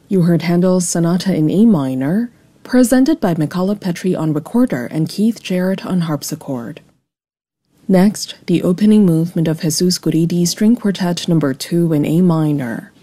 You heard Handel's Sonata in A minor, presented by Michala Petri on recorder and Keith Jarrett on harpsichord. Next, the opening movement of Jesus Guridi String Quartet No. 2 in A minor.